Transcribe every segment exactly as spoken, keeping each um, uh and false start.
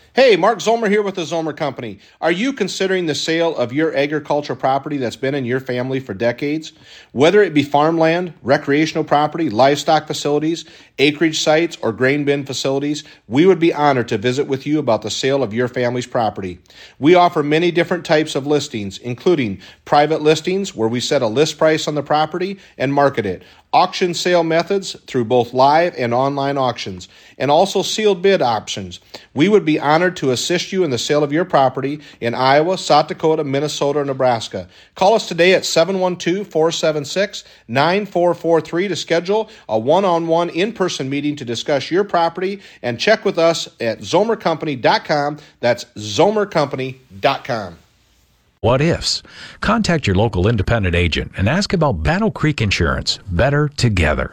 Hey, Mark Zomer here with the Zomer Company. Are you considering the sale of your agricultural property that's been in your family for decades? Whether it be farmland, recreational property, livestock facilities, acreage sites, or grain bin facilities, we would be honored to visit with you about the sale of your family's property. We offer many different types of listings, including private listings where we set a list price on the property and market it, auction sale methods through both live and online auctions, and also sealed bid options. We would be honored to assist you in the sale of your property in Iowa, South Dakota, Minnesota, or Nebraska. Call us today at seven one two, four seven six, nine four four three to schedule a one-on-one in-person meeting to discuss your property, and check with us at zomer company dot com. That's zomer company dot com. What ifs? Contact your local independent agent and ask about Battle Creek Insurance. Better together.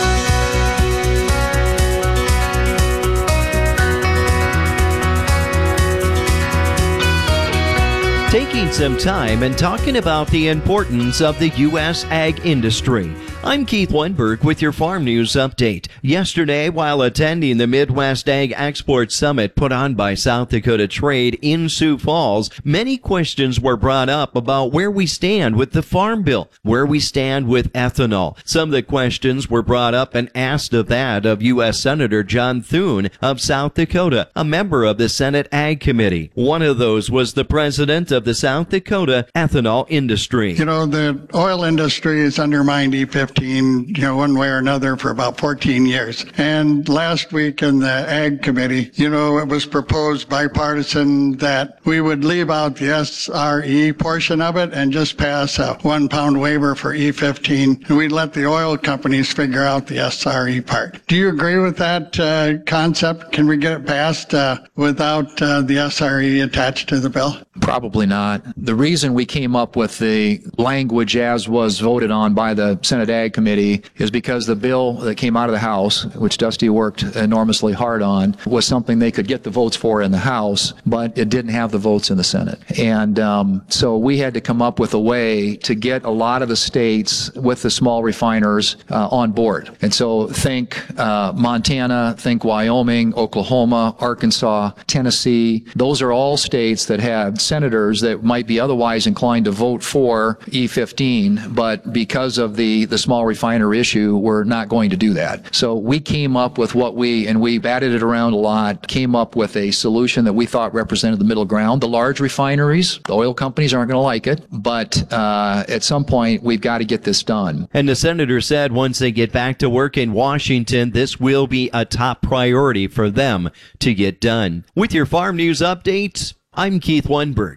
Taking some time and talking about the importance of the U S ag industry. I'm Keith Weinberg with your Farm News Update. Yesterday, while attending the Midwest Ag Export Summit put on by South Dakota Trade in Sioux Falls, many questions were brought up about where we stand with the Farm Bill, where we stand with ethanol. Some of the questions were brought up and asked of that of U S Senator John Thune of South Dakota, a member of the Senate Ag Committee. One of those was the president of the South Dakota ethanol industry. You know, the oil industry has undermined E fifteen, you know, one way or another for about fourteen years. And last week in the Ag Committee, you know, it was proposed bipartisan that we would leave out the S R E portion of it and just pass a one pound waiver for E fifteen. And we'd let the oil companies figure out the S R E part. Do you agree with that uh, concept? Can we get it passed uh, without uh, the S R E attached to the bill? Probably not. The reason we came up with the language as was voted on by the Senate Ag Committee is because the bill that came out of the House, which Dusty worked enormously hard on, was something they could get the votes for in the House, but it didn't have the votes in the Senate. And um, so we had to come up with a way to get a lot of the states with the small refiners uh, on board. And so think uh, Montana, think Wyoming, Oklahoma, Arkansas, Tennessee. Those are all states that have senators that might be otherwise inclined to vote for E fifteen, but because of the, the small refiner issue, we're not going to do that. So we came up with what we, and we batted it around a lot, came up with a solution that we thought represented the middle ground. The large refineries, the oil companies aren't going to like it, but uh, at some point we've got to get this done. And the senator said once they get back to work in Washington, this will be a top priority for them to get done. With your Farm News Updates, I'm Keith Weinberg.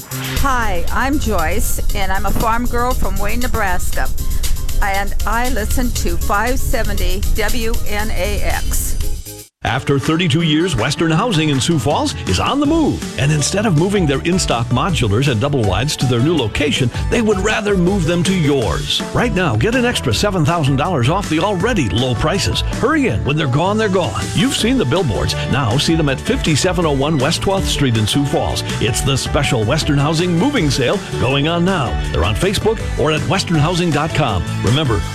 Hi, I'm Joyce, and I'm a farm girl from Wayne, Nebraska. And I listen to five seventy W N A X. After thirty-two years, Western Housing in Sioux Falls is on the move. And instead of moving their in-stock modulars and double wides to their new location, they would rather move them to yours. Right now, get an extra seven thousand dollars off the already low prices. Hurry in. When they're gone, they're gone. You've seen the billboards. Now see them at fifty-seven oh one West twelfth Street in Sioux Falls. It's the special Western Housing moving sale going on now. They're on Facebook or at western housing dot com. Remember,